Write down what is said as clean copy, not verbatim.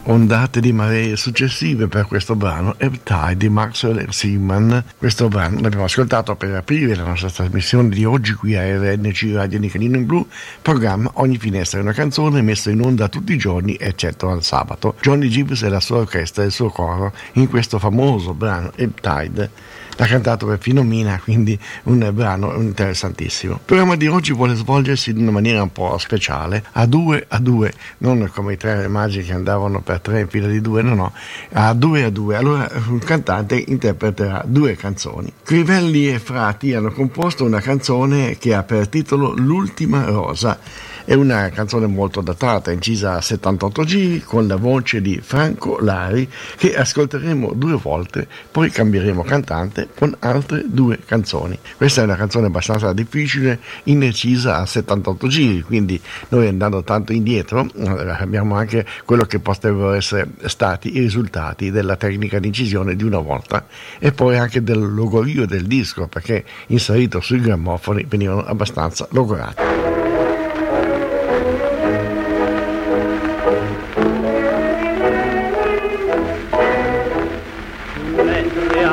ondate di maree successive per questo brano Ebb Tide di Maxwell e Seaman. Questo brano l'abbiamo ascoltato per aprire la nostra trasmissione di oggi qui a RNC Radio Nichelino in Blu, programma Ogni finestra è una canzone, messo in onda tutti i giorni eccetto al sabato. Johnny Gibbs e la sua orchestra e il suo coro in questo famoso brano Ebb Tide. L'ha cantato per Finomina, quindi un brano interessantissimo. Il programma di oggi vuole svolgersi in una maniera un po' speciale, a due, non come i tre magi che andavano per tre in fila di due, no, a due. Allora un cantante interpreterà due canzoni. Crivelli e Frati hanno composto una canzone che ha per titolo L'ultima rosa. È una canzone molto datata, incisa a 78 giri, con la voce di Franco Lari, che ascolteremo 2 volte, poi cambieremo cantante con altre 2 canzoni. Questa è una canzone abbastanza difficile, incisa a 78 giri, quindi noi andando tanto indietro abbiamo anche quello che potrebbero essere stati i risultati della tecnica di incisione di una volta e poi anche del logorio del disco, perché inserito sui grammofoni venivano abbastanza logorati.